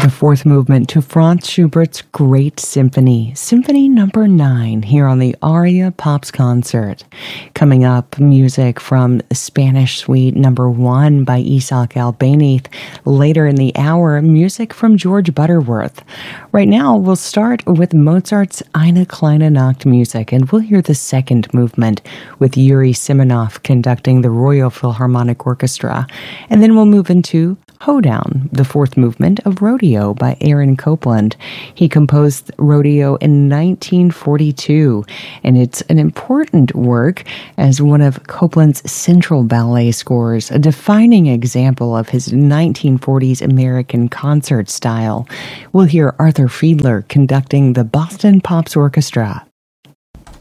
the fourth movement to Franz Schubert's Great Symphony, Symphony Number 9, here on the Aria Pops Concert. Coming up, music from Spanish Suite Number 1 by Isaac Albéniz. Later in the hour, music from George Butterworth. Right now, we'll start with Mozart's Eine kleine Nacht music, and we'll hear the second movement with Yuri Simonov conducting the Royal Philharmonic Orchestra. And then we'll move into Hoedown, the fourth movement of Rodeo by Aaron Copland. He composed Rodeo in 1942, and it's an important work as one of Copland's central ballet scores, a defining example of his 1940s American concert style. We'll hear Arthur Fiedler conducting the Boston Pops Orchestra.